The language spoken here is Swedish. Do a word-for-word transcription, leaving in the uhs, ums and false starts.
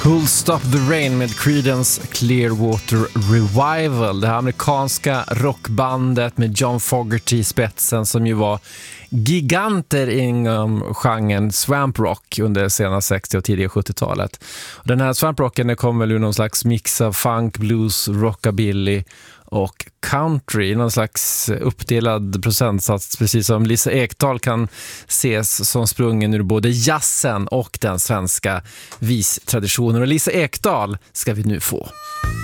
Who'll Stop the Rain med Creedence Clearwater Revival. Det här amerikanska rockbandet med John Fogerty i spetsen som ju var giganter inom genren swamp rock under sena sextio- och tidiga sjuttiotalet. Och den här swamp rocken det kom väl ur någon slags mix av funk, blues, rockabilly och country, någon slags uppdelad procentsats, precis som Lisa Ekdahl kan ses som sprungen ur både jazzen och den svenska vistraditionen. Och Lisa Ekdahl ska vi nu få.